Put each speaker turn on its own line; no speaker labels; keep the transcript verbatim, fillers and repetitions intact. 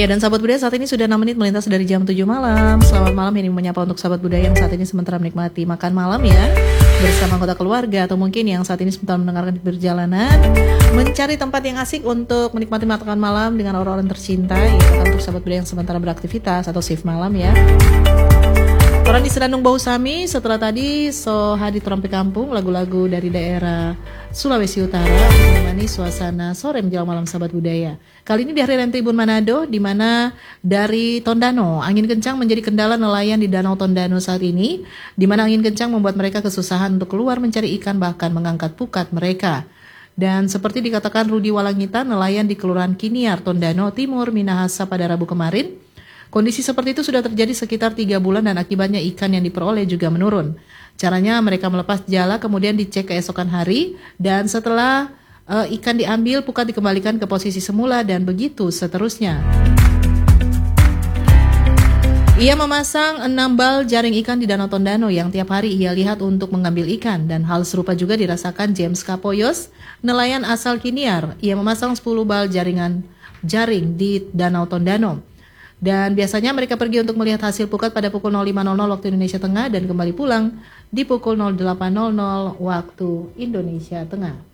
Ya, dan sahabat budaya saat ini sudah enam menit melintas dari jam tujuh malam. Selamat malam, ini menyapa untuk sahabat budaya yang saat ini sementara menikmati makan malam ya, bersama anggota keluarga, atau mungkin yang saat ini sementara mendengarkan di perjalanan, mencari tempat yang asik untuk menikmati makan malam dengan orang-orang tercinta. Ya, untuk sahabat budaya yang sementara beraktivitas atau shift malam ya. Orang di Serandung Bau Sami, setelah tadi So Hadi Trompe Kampung, lagu-lagu dari daerah Sulawesi Utara menemani suasana sore menjelang malam sahabat budaya. Kali ini di hari raya Tribun Manado, di mana dari Tondano, angin kencang menjadi kendala nelayan di Danau Tondano saat ini, di mana angin kencang membuat mereka kesusahan untuk keluar mencari ikan bahkan mengangkat pukat mereka. Dan seperti dikatakan Rudi Walangita, nelayan di Kelurahan Kiniar, Tondano Timur, Minahasa pada Rabu kemarin, kondisi seperti itu sudah terjadi sekitar tiga bulan dan akibatnya ikan yang diperoleh juga menurun. Caranya mereka melepas jala kemudian dicek keesokan hari, dan setelah uh, ikan diambil pukat dikembalikan ke posisi semula dan begitu seterusnya. Ia memasang enam bal jaring ikan di Danau Tondano yang tiap hari ia lihat untuk mengambil ikan, dan hal serupa juga dirasakan James Kapoyos, nelayan asal Kiniar. Ia memasang sepuluh bal jaringan jaring di Danau Tondano. Dan biasanya mereka pergi untuk melihat hasil pukat pada pukul nol lima nol nol waktu Indonesia Tengah dan kembali pulang di pukul nol delapan nol nol waktu Indonesia Tengah.